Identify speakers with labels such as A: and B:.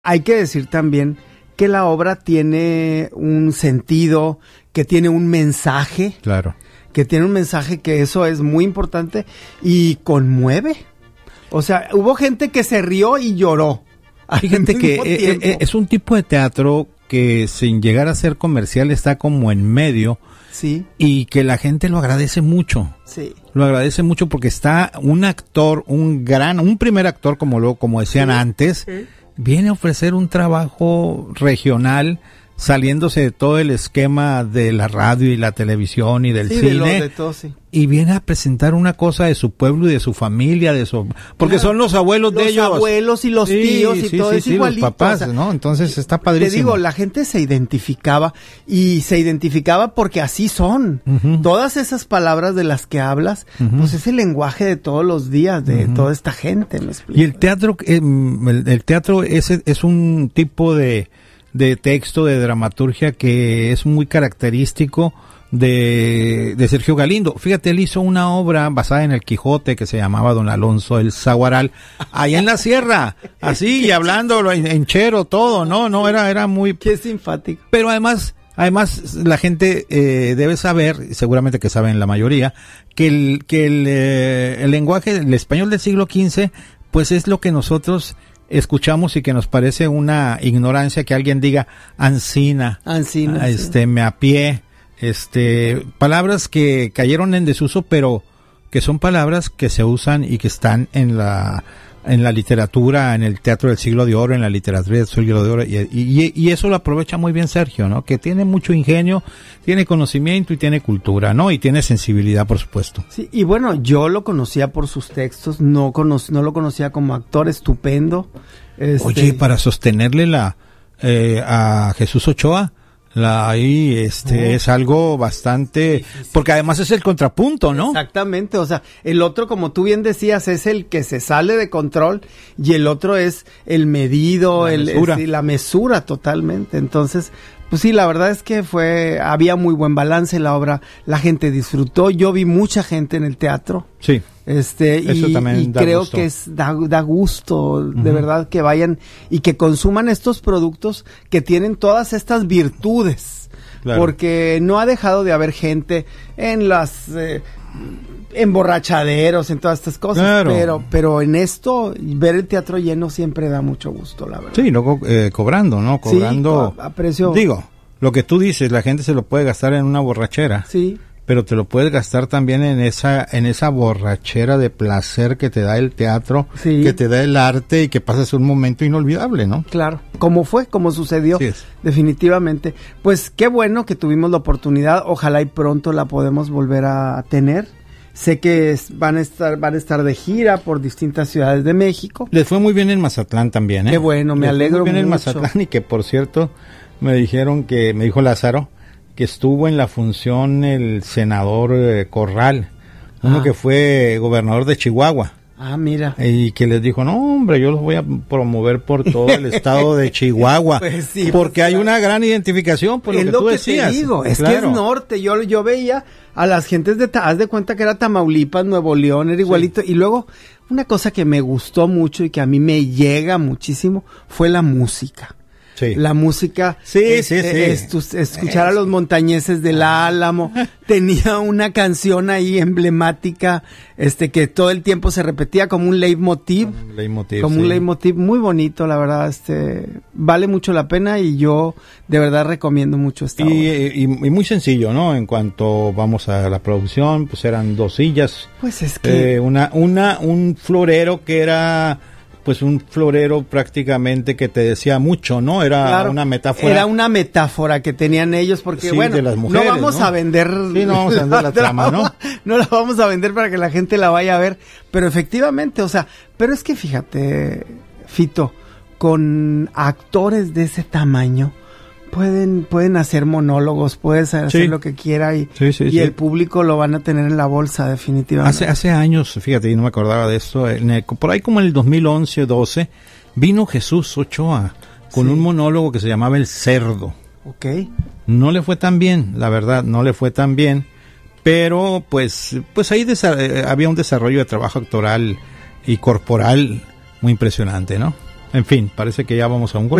A: Hay que decir también que la obra tiene un sentido, que tiene un mensaje.
B: Claro.
A: Que tiene un mensaje, que eso es muy importante y conmueve. O sea, hubo gente que se rió y lloró.
B: Fíjate que es un tipo de teatro que sin llegar a ser comercial está como en medio.
A: Sí.
B: Y que la gente lo agradece mucho.
A: Sí.
B: Lo agradece mucho porque está un actor, un primer actor, como decían antes, viene a ofrecer un trabajo regional, saliéndose de todo el esquema de la radio y la televisión y del cine,
A: de todo, sí.
B: Y viene a presentar una cosa de su pueblo y de su familia, porque son los abuelos de ellos.
A: Los abuelos y los tíos y todo es igualito.
B: Los papás, ¿no? Entonces está padrísimo.
A: Te digo, la gente se identificaba porque así son. Uh-huh. Todas esas palabras de las que hablas, uh-huh, pues es el lenguaje de todos los días de uh-huh, toda esta gente, ¿me explico?
B: Y el teatro, es un tipo de texto, de dramaturgia que es muy característico de Sergio Galindo. Fíjate, él hizo una obra basada en el Quijote que se llamaba Don Alonso el Zaguaral, allá en la sierra, así, y hablando en chero, todo, no, era muy...
A: Qué simpático.
B: Pero además la gente debe saber, seguramente que saben la mayoría, que el lenguaje, el español del siglo XV, pues es lo que nosotros escuchamos y que nos parece una ignorancia que alguien diga ansina, sí. Me apié, palabras que cayeron en desuso, pero que son palabras que se usan y que están en la literatura, en el teatro del siglo de oro, en la literatura del siglo de oro, y eso lo aprovecha muy bien Sergio, ¿no? Que tiene mucho ingenio, tiene conocimiento y tiene cultura, ¿no? Y tiene sensibilidad, por supuesto.
A: Sí, y bueno, yo lo conocía por sus textos, no lo conocía como actor estupendo.
B: Oye, para sostenerle a Jesús Ochoa, es algo bastante, sí. Porque además es el contrapunto, ¿no?
A: Exactamente, o sea, el otro, como tú bien decías, es el que se sale de control y el otro es el medido, la mesura totalmente. Entonces, pues sí, la verdad es que había muy buen balance en la obra, la gente disfrutó, yo vi mucha gente en el teatro.
B: Sí. Eso también
A: y creo gusto. Que da gusto, uh-huh, de verdad, que vayan y que consuman estos productos que tienen todas estas virtudes, claro, porque no ha dejado de haber gente en las emborrachaderos, en todas estas cosas, claro, pero en esto, ver el teatro lleno siempre da mucho gusto, la verdad.
B: Sí, luego cobrando, ¿no? Cobrando,
A: sí, a precio.
B: Digo, lo que tú dices, la gente se lo puede gastar en una borrachera.
A: Sí.
B: Pero te lo puedes gastar también en esa borrachera de placer que te da el teatro, sí, que te da el arte y que pasas un momento inolvidable, ¿no?
A: Claro, como sucedió, sí, definitivamente. Pues qué bueno que tuvimos la oportunidad, ojalá y pronto la podemos volver a tener. Sé que van a estar de gira por distintas ciudades de México.
B: Les fue muy bien en Mazatlán también, ¿eh?
A: Qué bueno, me alegro mucho.
B: Muy bien en Mazatlán, y que por cierto me dijo Lázaro que estuvo en la función el senador Corral, uno que fue gobernador de Chihuahua.
A: Ah, mira.
B: Y que les dijo, no, hombre, yo los voy a promover por todo el estado de Chihuahua.
A: Pues sí,
B: porque hay una gran identificación, por lo que tú decías.
A: Te digo, es claro, que es norte. Yo veía a las gentes haz de cuenta que era Tamaulipas, Nuevo León, era igualito. Sí. Y luego, una cosa que me gustó mucho y que a mí me llega muchísimo fue la música. Sí. La música, escuchar a los montañeses del Álamo, tenía una canción ahí emblemática, que todo el tiempo se repetía como un leitmotiv, un leitmotiv muy bonito, la verdad, vale mucho la pena y yo de verdad recomiendo mucho esta obra.
B: Y muy sencillo, ¿no? En cuanto vamos a la producción, pues eran 2 sillas,
A: pues es que
B: un florero que era pues un florero prácticamente que te decía mucho, ¿no? Era claro, una metáfora.
A: Era una metáfora que tenían ellos porque, sí, bueno, de las mujeres, no vamos a vender...
B: Sí, no vamos a vender la trama, ¿no?
A: No la vamos a vender para que la gente la vaya a ver, pero efectivamente, o sea, pero es que fíjate, Fito, con actores de ese tamaño, pueden hacer monólogos, puedes hacer lo que quiera y el público lo van a tener en la bolsa definitivamente.
B: Hace años, fíjate, y no me acordaba de esto, por ahí como en el 2011 o 12 vino Jesús Ochoa con un monólogo que se llamaba El Cerdo.
A: Okay.
B: No le fue tan bien, la verdad, no le fue tan bien, pero pues ahí había un desarrollo de trabajo actoral y corporal muy impresionante, ¿no? En fin, parece que ya vamos a un gol.